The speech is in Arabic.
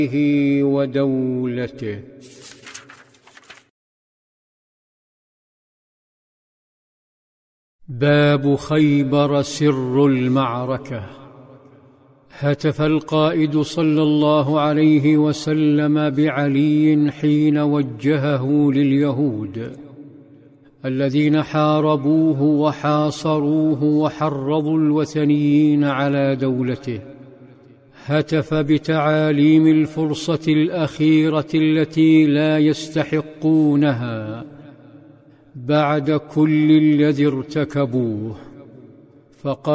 ودولته. باب خيبر. سر المعركة. هتف القائد صلى الله عليه وسلم بعلي حين وجهه لليهود الذين حاربوه وحاصروه وحرضوا الوثنيين على دولته. هتف بتعاليم الفرصة الأخيرة التي لا يستحقونها بعد كل الذي ارتكبوه، فقال: